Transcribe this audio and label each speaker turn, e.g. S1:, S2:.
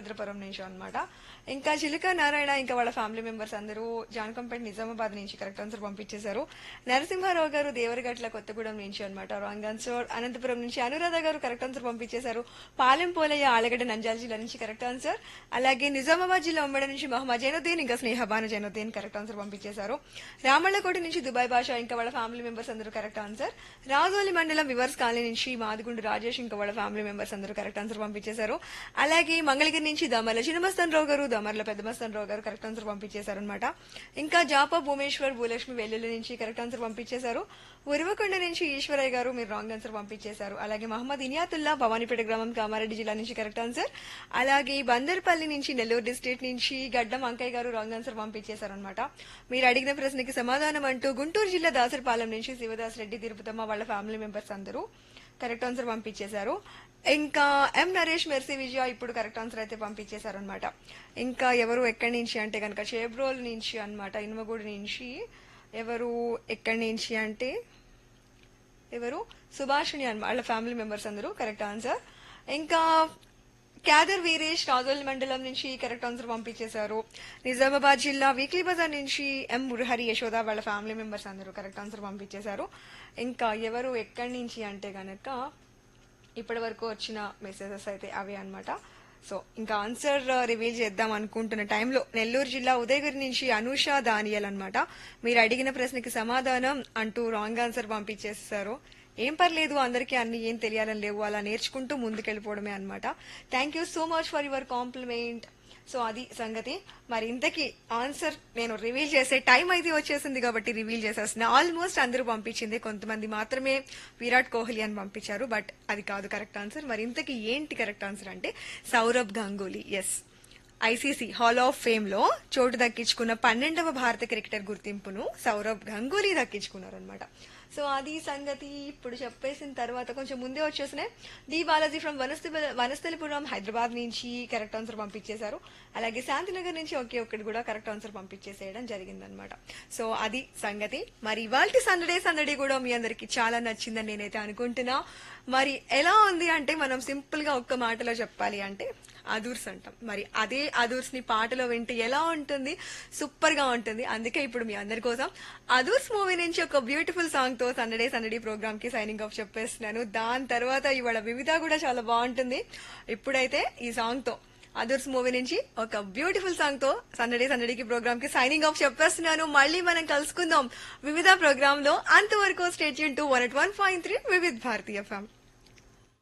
S1: వీరభద్రపురం నుంచి అన్నమాట. ఇంకా చిలుక నారాయణ ఇంకా వాళ్ళ ఫ్యామిలీ మెంబర్స్ అందరూ జానకంపేట నిజామాబాద్ నుంచి కరెక్ట్ ఆన్సర్ పంపించేశారు. నరసింహారావు గారు దేవరగట్ల కొత్తగూడెం నుంచి అన్నమాట రాంగ్ ఆన్సర్. అనంతపురం నుంచి అనురాధ గారు కరెక్ట్ ఆన్సర్ పంపించేశారు. పాలెం పోలయ్య ఆలగడ్డ నంద్యాల జిల్లా నుంచి కరెక్ట్ ఆన్సర్. అలాగే నిజామాబాద్ జిల్లా ఉమ్మడి నుంచి మహమ్మద్ జైనుద్దీన్ ఇంకా స్నేహబాన జైనుద్దీన్ కరెక్ట్ ఆన్సర్ పంపించేశారు. రామళ్ళకోట నుంచి దుబాయ్ భాష ఇంకా వాళ్ళ ఫ్యామిలీ మెంబర్స్ అందరూ కరెక్ట్ ఆన్సర్. రాజోలి మండలం వివర్స్ కాలనీ నుంచి మాదిగుండు రాజేష్ ఇంకా వాళ్ళ ఫ్యామిలీ మెంబర్స్ అందరూ కరెక్ట్ ఆన్సర్ పంపించేశారు. అలాగే మంగళగిరి నుంచి దమర్ల చిన్నమస్తాన్ రావు గారు దమర్ల పెద్దమస్తాన్ రావు గారు కరెక్ట్ ఆన్సర్ పంపించేశారు అనమాట. ఇంకా జాపా భూమేశ్వర్ భూలక్ష్మి వెల్లుల్లి నుంచి కరెక్ట్ ఆన్సర్ పంపించేశారు. ఉరువకొండ నుంచి ఈశ్వరయ్య గారు మీరు రాంగ్ ఆన్సర్ పంపించేశారు. అలాగే మహమ్మద్ ఇనియాతుల్లా భవానీపేట గ్రామం కామారెడ్డి జిల్లా నుంచి కరెక్ట్ ఆన్సర్. అలాగే బందర్పల్లి నుంచి నెల్లూరు డిస్ట్రిక్ట్ నుంచి గడ్డం అంకయ్య గారు రాంగ్ ఆన్సర్ పంపించేశారు అనమాట. మీరు అడిగిన ప్రశ్నకి సమాధానం అంటూ గుంటూరు జిల్లా దాసరిపాలెం నుంచి శివదాస్ రెడ్డి తిరుపతమ్మ వాళ్ళ ఫ్యామిలీ మెంబర్స్ అందరూ కరెక్ట్ ఆన్సర్ పంపించేశారు. ఇంకా ఎం నరేష్ మెర్సీ విజయ ఇప్పుడు కరెక్ట్ ఆన్సర్ అయితే పంపించేశారు అనమాట. ఇంకా ఎవరు ఎక్కడి నుంచి అంటే కనుక చేబ్రోల్ నుంచి అన్నమాట, ఇనుమగూడి నుంచి ఎవరు ఎక్కడి నుంచి అంటే ఎవరు సుభాషిణి అన్నమాట వాళ్ళ ఫ్యామిలీ మెంబర్స్ అందరూ కరెక్ట్ ఆన్సర్. ఇంకా క్యాదర్ వీరేష్ రాజోల్ మండలం నుంచి కరెక్ట్ ఆన్సర్ పంపించేశారు. నిజామాబాద్ జిల్లా వీక్లీ బజార్ నుంచి ఎం మురహరి యశోద వాళ్ళ ఫ్యామిలీ మెంబర్స్ అందరూ కరెక్ట్ ఆన్సర్ పంపించేశారు. ఇంకా ఎవరు ఎక్కడి నుంచి అంటే గనక ఇప్పటి వరకు వచ్చిన మెసేజెస్ అయితే అవే అన్నమాట. సో ఇంకా ఆన్సర్ రివీల్ చేద్దాం అనుకుంటున్న టైంలో నెల్లూరు జిల్లా ఉదయగిరి నుంచి అనూష దానియల్ అన్నమాట. మీరు అడిగిన ప్రశ్నకి సమాధానం అంటూ రాంగ్ ఆన్సర్ పంపించేస్తారు. ఏం పర్లేదు, అందరికీ అన్ని ఏం తెలియాలని లేవు, అలా నేర్చుకుంటూ ముందుకెళ్ళిపోవడమే అనమాట. Thank you so much for your compliment. So అది సంగతి. మరి ఇంతకీ ఆన్సర్ నేను రివీల్ చేసే టైం అయితే వచ్చేసింది కాబట్టి రివీల్ చేసేస్తున్నా. ఆల్మోస్ట్ అందరూ పంపించింది, కొంతమంది మాత్రమే విరాట్ కోహ్లీ అని పంపించారు, బట్ అది కాదు కరెక్ట్ ఆన్సర్. మరి ఇంతకీ ఏంటి కరెక్ట్ ఆన్సర్ అంటే Sourav Ganguly. Yes, ICC hall of fame లో చోటు దక్కించుకున్న 12వ భారత క్రికెటర్ గుర్తింపును సౌరవ్ గంగూలీ దక్కించుకున్నారనమాట. సో అది సంగతి. ఇప్పుడు చెప్పేసిన తర్వాత కొంచెం ముందే వచ్చేసినాయి. డి బాలాజీ ఫ్రమ్ వనస్థలిపురం హైదరాబాద్ నుంచి కరెక్ట్ ఆన్సర్ పంపించేశారు. అలాగే శాంతినగర్ నుంచి ఒకే ఒక్కటి కూడా కరెక్ట్ ఆన్సర్ పంపించేసేయడం జరిగిందనమాట. సో అది సంగతి. మరి ఇవాల్టి సందడి కూడా మీ అందరికి చాలా నచ్చిందని నేనైతే అనుకుంటున్నా. మరి ఎలా ఉంది అంటే మనం సింపుల్ గా ఒక్క మాటలో చెప్పాలి అంటే అదూర్స్ అంటాం. మరి అదే అదూర్స్ ని పాటలో వింటే ఎలా ఉంటుంది? సూపర్ గా ఉంటుంది. అందుకే ఇప్పుడు మీ అందరి కోసం అదూర్స్ మూవీ నుంచి ఒక బ్యూటిఫుల్ సాంగ్ తో సందడి ప్రోగ్రామ్ కి సైనింగ్ ఆఫ్ చెప్పేస్తున్నాను. దాని తర్వాత ఇవాళ వివిధ కూడా చాలా బాగుంటుంది. ఇప్పుడైతే ఈ సాంగ్ తో అదూర్స్ మూవీ నుంచి ఒక బ్యూటిఫుల్ సాంగ్ తో సందడికి ప్రోగ్రామ్ కి సైనింగ్ ఆఫ్ చెప్పేస్తున్నాను. మళ్ళీ మనం కలుసుకుందాం వివిధ ప్రోగ్రామ్ లో. అంతవరకు స్టే ట్యూన్ టు 101.3 వివిధ భారతీయ ఎఫ్ఎం.